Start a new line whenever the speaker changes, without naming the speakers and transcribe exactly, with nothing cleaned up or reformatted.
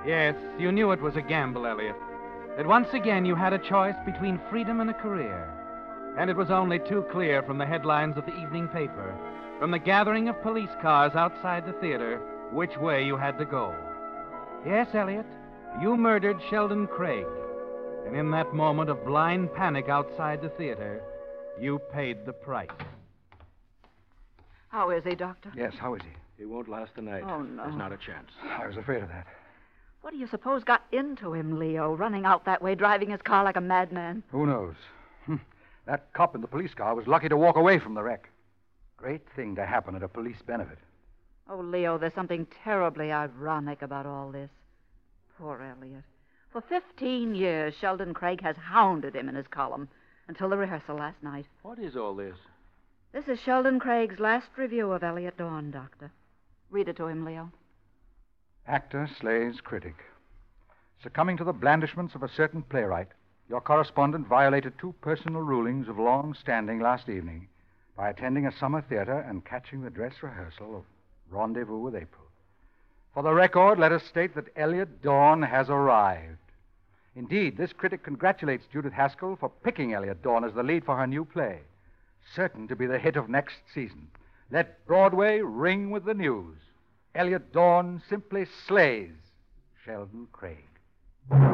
Yes, you knew it was a gamble, Elliot. That once again you had a choice between freedom and a career. And it was only too clear from the headlines of the evening paper, from the gathering of police cars outside the theater, which way you had to go. Yes, Elliot, you murdered Sheldon Craig. And in that moment of blind panic outside the theater, you paid the price.
How is he, Doctor?
Yes, how is he?
He won't last the night.
Oh, no.
There's not a chance.
I was afraid of that.
What do you suppose got into him, Leo, running out that way, driving his car like a madman?
Who knows? Hm. That cop in the police car was lucky to walk away from the wreck. Great thing to happen at a police benefit.
Oh, Leo, there's something terribly ironic about all this. Poor Elliot. For fifteen years, Sheldon Craig has hounded him in his column until the rehearsal last night.
What is all this?
This is Sheldon Craig's last review of Elliot Dawn, Doctor. Read it to him, Leo.
Actor slays critic. Succumbing to the blandishments of a certain playwright, your correspondent violated two personal rulings of long standing last evening by attending a summer theater and catching the dress rehearsal of Rendezvous with April. For the record, let us state that Elliot Dawn has arrived. Indeed, this critic congratulates Judith Haskell for picking Elliot Dawn as the lead for her new play, certain to be the hit of next season. Let Broadway ring with the news. Elliot Dawn simply slays Sheldon Craig.